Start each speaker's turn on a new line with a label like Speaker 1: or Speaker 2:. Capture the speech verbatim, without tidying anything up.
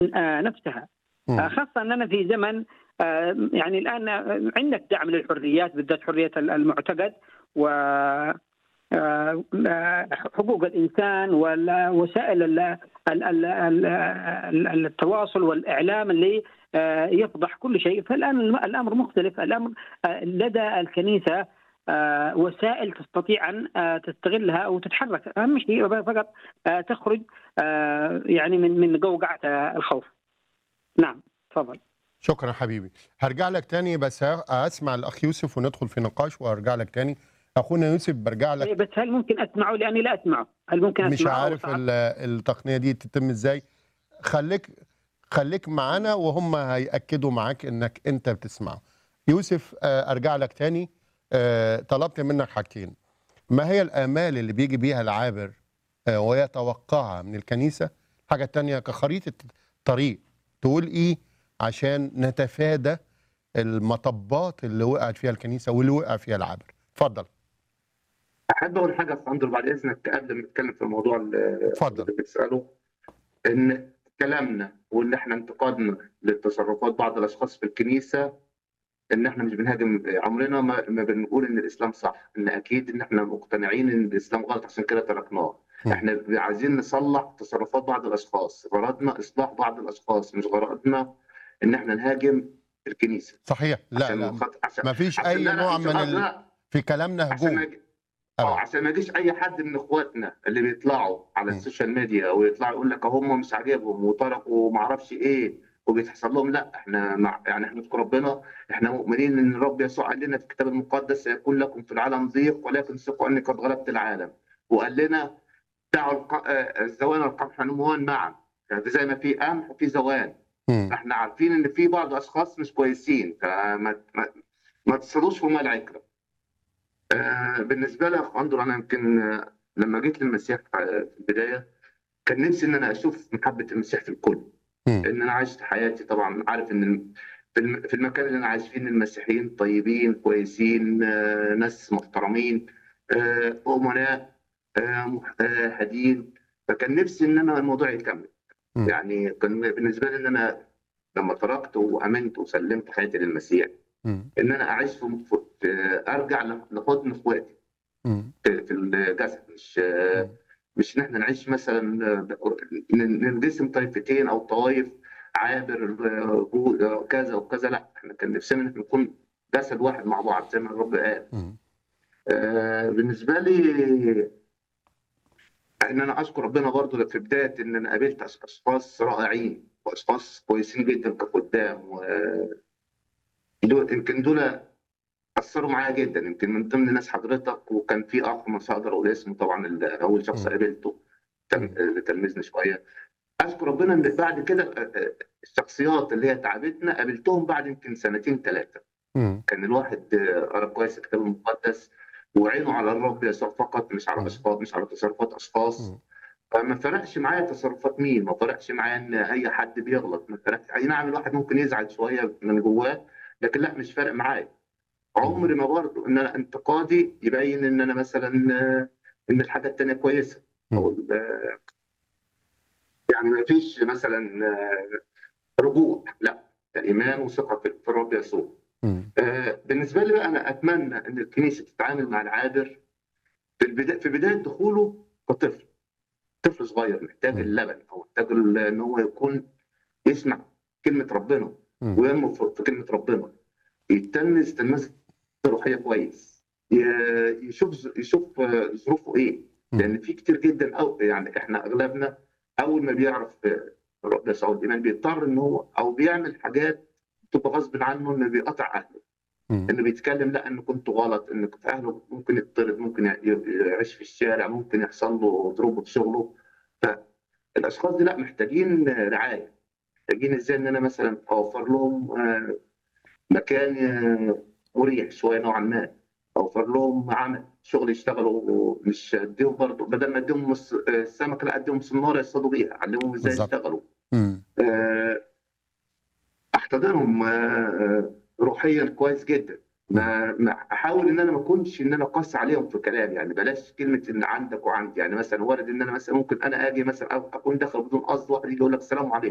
Speaker 1: آآ نفسها، آآ
Speaker 2: إمم.
Speaker 1: خاصة أننا في زمن آآ يعني الآن عندك دعم للحريات بالذات حرية ال المعتقد و آآ حقوق الإنسان وال وسائل ال ال ال ال ال التواصل والإعلام اللي آآ يفضح كل شيء، فالآن الم الأمر مختلف، الأمر آآ لدى الكنيسة آآ وسائل تستطيع أن آآ تستغلها أو تتحرك، أهم شيء فقط آآ تخرج آآ يعني من من قوقعة الخوف. نعم، تفضل.
Speaker 2: شكرًا حبيبي، هارجع لك تاني بس ه هاسمع الأخ يوسف وندخل في نقاش وهارجع لك تاني. أخونا يوسف بارجع
Speaker 1: إيه
Speaker 2: لك.
Speaker 1: بس هل ممكن أسمعه؟ لأني لا أسمعه، هل ممكن
Speaker 2: مش
Speaker 1: أسمعه أو
Speaker 2: عارف
Speaker 1: صعب؟
Speaker 2: ال التقنية دي تتم إزاي. خلّيك خلّيك معانا وهُم هيأكدوا معاك إنك أنت بتسمعه. يوسف آآ أرجع لك تاني. آآ طلبت منك حاجتين، ما هي الآمال اللي بييجي بيها العابر آآ ويتوقعها من الكنيسة؟ الحاجة التانية كخريطة طريق تقول إيه عشان نتفادى المطبات اللي وقعت فيها الكنيسة واللي وقع فيها العابر؟ اتفضل.
Speaker 3: أحب أقول حاجة يا أندرو بعد إذنك قبل ما نتكلم في الموضوع ال
Speaker 2: اتفضل.
Speaker 3: اللي بتسأله، إن كلامنا وإن إحنا انتقادنا لتصرفات بعض الأشخاص في الكنيسة، إن إحنا مش بنهاجم، عمرنا ما ما بنقول إن الإسلام صح، إن أكيد إن إحنا مقتنعين إن الإسلام غلط عشان كده تركناه.
Speaker 2: إمم.
Speaker 3: إحنا عايزين نصلح تصرفات بعض الأشخاص، غرضنا إصلاح بعض الأشخاص، مش غرضنا إن إحنا نهاجم الكنيسة.
Speaker 2: صحيح، لا،
Speaker 3: عشان
Speaker 2: لا،
Speaker 3: خاطر عشان
Speaker 2: ما فيش
Speaker 3: عشان
Speaker 2: أي
Speaker 3: لا لا
Speaker 2: نوع
Speaker 3: مش
Speaker 2: من
Speaker 3: القصد
Speaker 2: ال
Speaker 3: لا
Speaker 2: في كلامنا
Speaker 3: عشان ما
Speaker 2: هجوم
Speaker 3: يجي آه،
Speaker 2: أبدًا.
Speaker 3: عشان ما يجيش أي حد من إخواتنا اللي بيطلعوا على
Speaker 2: إمم.
Speaker 3: السوشيال ميديا ويطلعوا يقول لك هم مش عاجبهم وتركوا ما أعرفش إيه وبيتحصل لهم، لأ إحنا مع يعني إحنا نشكر ربنا، إحنا مؤمنين إن الرب يسوع قال لنا في الكتاب المقدس سيكون لكم في العالم ضيق ولكن ثقوا أني قد غلبت العالم، وقال لنا دعوا الق آآ الزوان والقمح ينموان معًا، يعني زي ما في قمح في زوان.
Speaker 2: إمم.
Speaker 3: إحنا عارفين إن في بعض الأشخاص مش كويسين، فما ما ما تصطادوش في ميه العكرة. آآ بالنسبة لي يا أخ أندرو، أنا يمكن آه، لمّا جيت للمسيح في البداية، كان نفسي إن أنا أشوف محبة المسيح في الكل،
Speaker 2: إمم.
Speaker 3: لإن أنا عِشت حياتي طبعًا عارف إن الم في الم في المكان اللي أنا عايش فيه إن المسيحيين طيبين، كويسين، آه، ناس محترمين، آآ أمناء، آآ مح آآ هاديين، فكان نفسي إن أنا الموضوع يكمّل.
Speaker 2: إمم.
Speaker 3: يعني كان بالنسبة لي إن أنا لمّا تركت وآمنت وسلِّمت حياتي للمسيح،
Speaker 2: إمم.
Speaker 3: إن أنا أعيش في ف في أرجع ل لحضن إخواتي.
Speaker 2: إمم.
Speaker 3: في في الجسد، مش
Speaker 2: إمم.
Speaker 3: مش إن إحنا نعيش مثلًا ن ننقسم طائفتين أو طوايف عابر جو كذا وكذا، لأ، إحنا كان نفسنا إن إحنا نكون جسد واحد مع بعض زي ما الرب قال.
Speaker 2: إمم.
Speaker 3: آآ بالنسبة لي إن أنا أشكر ربنا برضه في بداية إن أنا قابلت أش أشخاص رائعين وأشخاص كويسين جدًا كخدام، و دول يمكن دول أثّروا معايا جدًا، يمكن من ضمن ناس حضرتك، وكان في أخ مش هاقدر أقول اسمه طبعًا ال أول شخص
Speaker 2: إمم.
Speaker 3: قابلته تل
Speaker 2: إمم.
Speaker 3: اللي تلمذني شوية. أشكر ربنا إن بعد كده آآ آآ الشخصيات اللي هي تعبتنا قابلتهم بعد يمكن سنتين ثلاثة.
Speaker 2: إمم.
Speaker 3: كان الواحد آه، قرا كويس الكتاب المقدس وعينه على الرب يسوع فقط، مش على
Speaker 2: إمم.
Speaker 3: أشخاص، مش على تصرفات أشخاص.
Speaker 2: إمم.
Speaker 3: فما فرقش معايا تصرفات مين، ما فرقش معايا إن أي حد بيغلط، ما فرقش، أي نعم الواحد ممكن يزعل شوية من جواه، لكن لأ مش فارق معايا.
Speaker 2: إمم.
Speaker 3: عمري ما برضه إن أنا انتقادي يبين إن أنا مثلًا آه، إن الحاجة التانية كويسة، أو
Speaker 2: إمم.
Speaker 3: ال يعني ما فيش مثلًا آه، رجوع، لأ، ده إيمان وثقة في في الرب يسوع.
Speaker 2: إمم.
Speaker 3: آآ بالنسبة لي بقى أنا أتمنى إن الكنيسة تتعامل مع العابر في البدا في بداية دخوله كطفل، طفل صغير محتاج
Speaker 2: إمم.
Speaker 3: اللبن أو محتاج ال إن هو يكون يسمع كلمة ربنا
Speaker 2: إمم.
Speaker 3: وينمو في في كلمة ربنا، يتلمذ تلمذة روحية كويس، ي يشوف ظ يشوف آه، ظروفه إيه،
Speaker 2: إمم.
Speaker 3: لأن في كتير جدًا أو يعني إحنا أغلبنا أول ما بيعرف آه، الرب يسوع والإيمان بيضطر إن هو أو بيعمل حاجات بتبقى غصبٍ عنه، إنه بيقاطع أهله،
Speaker 2: إمم.
Speaker 3: إنه بيتكلم لأ إن كنتم غلط، إن في أهله ممكن يتطرد، ممكن ي ي يعيش في الشارع، ممكن يحصل له ضروب في شغله، فالأشخاص دي لأ محتاجين رعاية، محتاجين إزاي إن أنا مثلًا أوفّر لهم آآ مكان آه، مريح شوية نوعًا ما، أوفّر لهم عمل، شغل يشتغلوا، مش أدّيهم برضه بدل ما أدّيهم الس السمكة لأ أدّيهم صنارة يصطادوا بيها، أعلّمهم إزاي
Speaker 2: بالضبط.
Speaker 3: يشتغلوا،
Speaker 2: إمم.
Speaker 3: آآ أحتضنهم آآ روحيًا كويس جدًا،
Speaker 2: إمم.
Speaker 3: ما ما أحاول إن أنا ما أكونش إن أنا قاسي عليهم في كلامي، يعني بلاش كلمة إن عندك وعندي، يعني مثلًا وارد إن أنا مثلًا ممكن أنا آجي مثلًا أو أكون داخل بدون قصد واحد ييجي يقول لك السلام عليكم.